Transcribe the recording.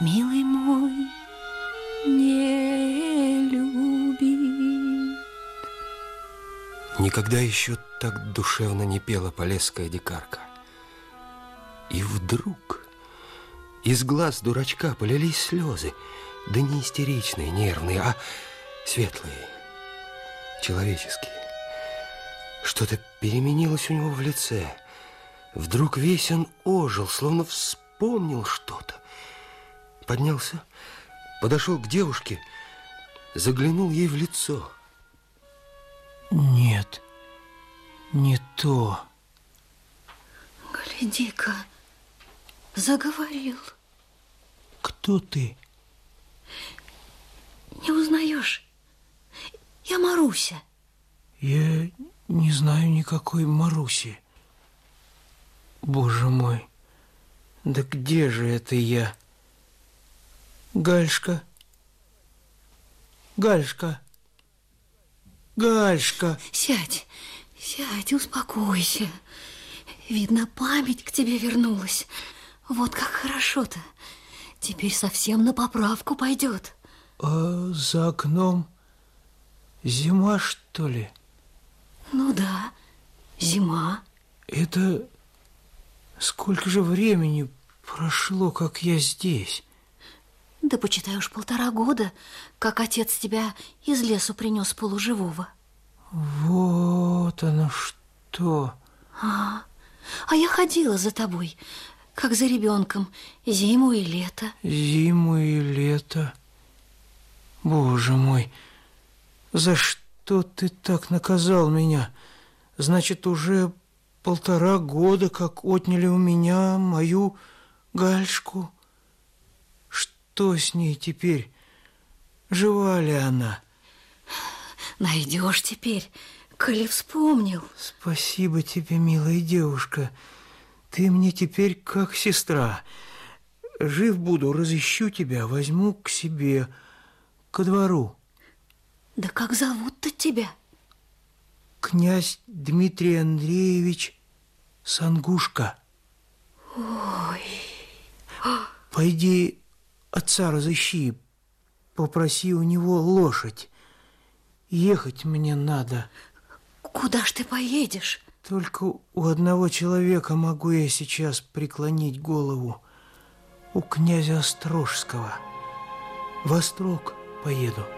милый мой, не любит. Никогда еще так душевно не пела полесская дикарка. И вдруг из глаз дурачка полились слезы, да не истеричные, нервные, а светлые, человеческие. Что-то переменилось у него в лице. Вдруг весь он ожил, словно вспомнил что-то. Поднялся, подошел к девушке, заглянул ей в лицо. Нет, не то. Гляди-ка, заговорил. Кто ты? Не узнаешь? Я Маруся. Я не знаю никакой Маруси. Боже мой, да где же это я? Гальшка, Гальшка, Гальшка. Сядь, успокойся. Видно, память к тебе вернулась. Вот как хорошо-то. Теперь совсем на поправку пойдет. А за окном зима, что ли? Ну да, зима. Это сколько же времени прошло, как я здесь? Да почитай уж 1,5 года, как отец тебя из лесу принес полуживого. Вот оно что. А я ходила за тобой, как за ребенком, зиму и лето. Зиму и лето. Боже мой, за что ты так наказал меня? Значит, уже 1,5 года, как отняли у меня мою Гальшку. Что с ней теперь? Жива ли она? Найдешь теперь, коли вспомнил. Спасибо тебе, милая девушка. Ты мне теперь как сестра. Жив буду, разыщу тебя, возьму к себе, ко двору. Да как зовут-то тебя? Князь Дмитрий Андреевич Сангушка. Ой. Пойди отца разыщи, попроси у него лошадь. Ехать мне надо. Куда ж ты поедешь? Только у одного человека могу я сейчас преклонить голову. У князя Острожского. В Острог поеду.